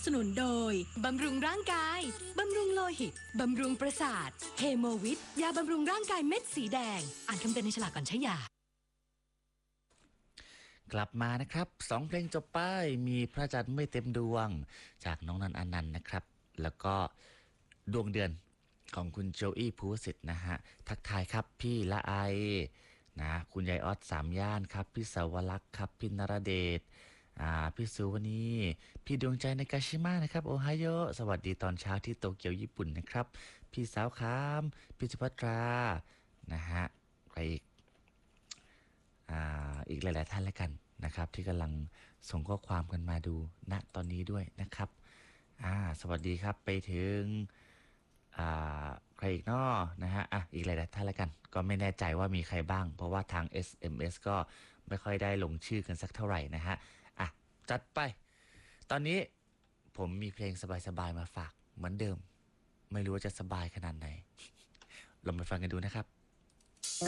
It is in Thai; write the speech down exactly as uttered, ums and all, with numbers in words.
สนุนโดยบำรุงร่างกายบำรุงโลหิตบำรุงประสาทเฮโมวิทยาบำรุงร่างกายเม็ดสีแดงอ่านคำเตือนในฉลากก่อนใช้ยากลับมานะครับสองเพลงจบไปมีพระจันทร์ไม่เต็มดวงจากน้องนันอนันต์นะครับแล้วก็ดวงเดือนของคุณโจอี้ภูสิทธิ์นะฮะทักทายครับพี่ละไอนะคุณยายออสสามย่านครับพี่สาวลักษ์ครับพี่นรเดชอ่าพี่สุวนีพี่ดวงใจในกาชิมะนะครับโอไฮโอสวัสดีตอนเช้าที่โตเกียวญี่ปุ่นนะครับพี่สาวคามพี่สุภัตรานะฮะใครอีกอ่าอีกหลายๆท่านแล้วกันนะครับที่กำลังส่งข้อความกันมาดูณตอนนี้ด้วยนะครับอ่าสวัสดีครับไปถึงอ่าใครอีกน้อนะฮะอ่ะอีกหลายๆท่านแล้วกันก็ไม่แน่ใจว่ามีใครบ้างเพราะว่าทาง เอส เอ็ม เอส ก็ไม่ค่อยได้ลงชื่อกันสักเท่าไหร่นะฮะอ่ะจัดไปตอนนี้ผมมีเพลงสบายๆมาฝากเหมือนเดิมไม่รู้ว่าจะสบายขนาดไหนลองไปฟังกันดูนะครับ